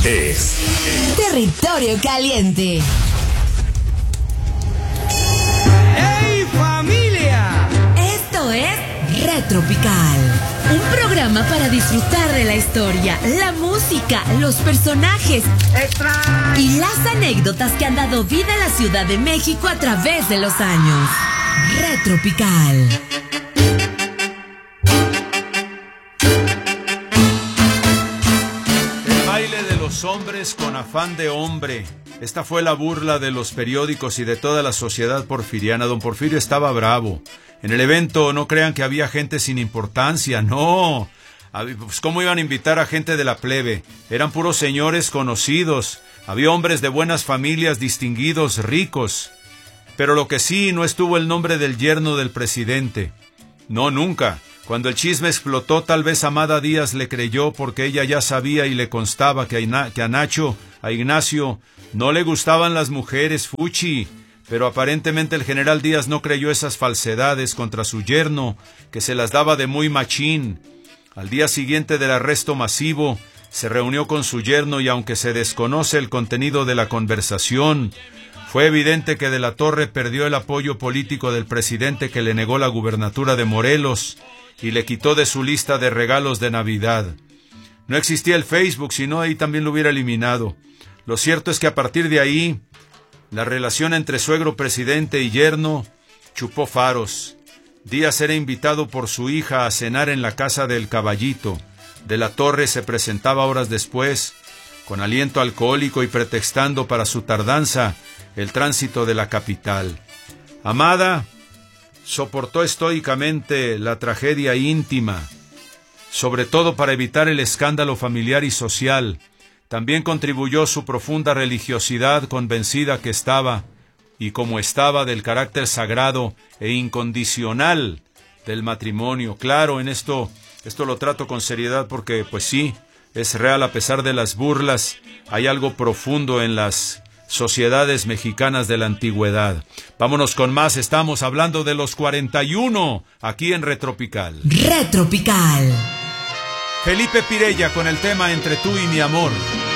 es Territorio Caliente. ¡Hey, familia! Esto es Retropical, un programa para disfrutar de la historia, la música, los personajes ¡Extra! y las anécdotas que han dado vida a la Ciudad de México a través de los años. Retropical. El baile de los hombres con afán de hombre. Esta fue la burla de los periódicos y de toda la sociedad porfiriana. Don Porfirio estaba bravo. En el evento no crean que había gente sin importancia, no. Pues ¿cómo iban a invitar a gente de la plebe? Eran puros señores conocidos. Había hombres de buenas familias, distinguidos, ricos. Pero lo que sí, no estuvo el nombre del yerno del presidente. No, nunca. Cuando el chisme explotó, tal vez Amada Díaz le creyó porque ella ya sabía y le constaba que a Ignacio, no le gustaban las mujeres, fuchi. Pero aparentemente el general Díaz no creyó esas falsedades contra su yerno, que se las daba de muy machín. Al día siguiente del arresto masivo, se reunió con su yerno y aunque se desconoce el contenido de la conversación, fue evidente que de la Torre perdió el apoyo político del presidente que le negó la gubernatura de Morelos y le quitó de su lista de regalos de Navidad. No existía el Facebook, si no ahí también lo hubiera eliminado. Lo cierto es que a partir de ahí, la relación entre suegro, presidente y yerno chupó faros. Díaz era invitado por su hija a cenar en la casa del Caballito. De la Torre se presentaba horas después, con aliento alcohólico y pretextando para su tardanza el tránsito de la capital. Amada soportó estoicamente la tragedia íntima, sobre todo para evitar el escándalo familiar y social. También contribuyó su profunda religiosidad, convencida que estaba, y como estaba, del carácter sagrado e incondicional del matrimonio. Claro, en esto lo trato con seriedad porque, pues sí, es real a pesar de las burlas. Hay algo profundo en las sociedades mexicanas de la antigüedad. Vámonos con más, estamos hablando de los 41, aquí en Retropical. Retropical. Felipe Pirella con el tema Entre tú y mi amor.